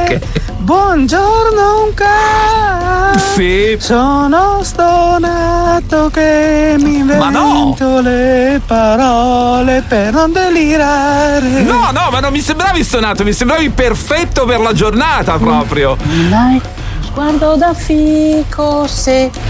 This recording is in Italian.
Ok. Buongiorno un caffè. Sì. Sono stonato che mi invento le parole per non delirare. No, ma non mi sembravi stonato, mi sembravi perfetto per la giornata proprio. Dai, sguardo da fico se